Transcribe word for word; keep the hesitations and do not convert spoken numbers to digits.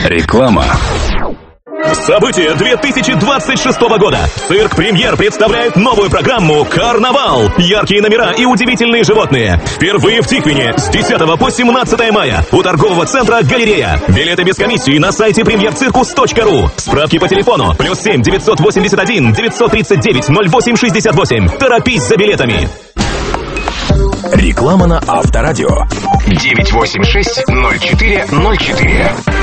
Реклама. События две тысячи двадцать шестого года. Цирк «Премьер» представляет новую программу «Карнавал». Яркие номера и удивительные животные. Впервые в Тиквине с десятого по семнадцатое мая у торгового центра «Галерея». Билеты без комиссии на сайте премьер циркус точка ру. Справки по телефону плюс семь девятьсот восемьдесят один девятьсот тридцать девять ноль восемь шестьдесят восемь. Торопись за билетами. Реклама на Авторадио. девять восемь шесть ноль четыре ноль четыре.